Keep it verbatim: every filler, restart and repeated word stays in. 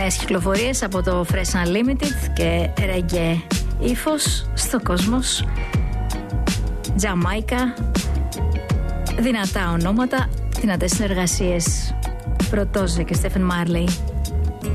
Νέες κυκλοφορίες από το Fresh Unlimited και Reggae ύφος στο κόσμος. Τζαμάικα, δυνατά ονόματα, δυνατές συνεργασίες. Πρωτόζε και Στέφεν Μάρλεϊ.